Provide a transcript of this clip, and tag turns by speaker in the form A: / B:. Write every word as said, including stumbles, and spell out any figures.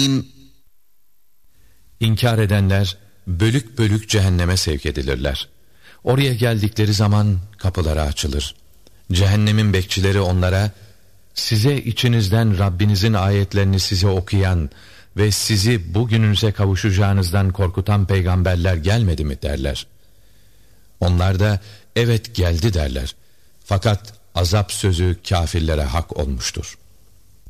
A: İnkar edenler bölük bölük cehenneme sevk edilirler. Oraya geldikleri zaman kapıları açılır. Cehennemin bekçileri onlara, size içinizden Rabbinizin ayetlerini size okuyan ve sizi bugününüze kavuşacağınızdan korkutan peygamberler gelmedi mi derler. Onlar da evet geldi derler. Fakat azap sözü kâfirlere hak olmuştur.